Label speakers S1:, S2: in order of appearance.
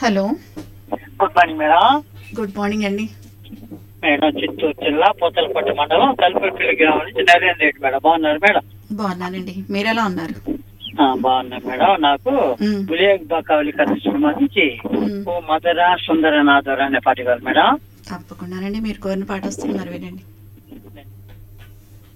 S1: Hello.
S2: Good morning madam.
S1: Good morning అండి.
S2: Madam Chittoor జిల్లా పూతలపట్టు మండలం కల్పపల్లి గ్రామం నుంచి నరేంద్ర రెడ్డి మేడం. బాగున్నారు మేడం?
S1: బాగున్నానండి, మీరు ఎలా ఉన్నారు?
S2: బాగున్నారు మేడం. నాకు
S1: మ్,
S2: గులేబ్ బాకావళి కథ సినిమా నుంచి
S1: మ్.
S2: ఓ మదర సుందర నాదర అనే పాట కాదు మేడం.
S1: తప్పకుండానండి, మీరు కోరిన పాట వస్తున్నారు, వినండి.